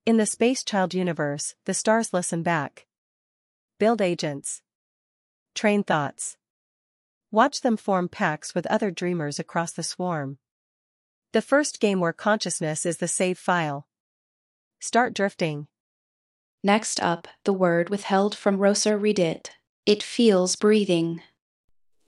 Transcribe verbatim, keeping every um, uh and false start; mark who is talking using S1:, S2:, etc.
S1: In the Space Child universe, the stars listen back. Build agents. Train thoughts. Watch them form packs with other dreamers across the swarm. The first game where consciousness is the save file. Start drifting.
S2: Next up, the word withheld from Rosa Reddit. It feels breathing.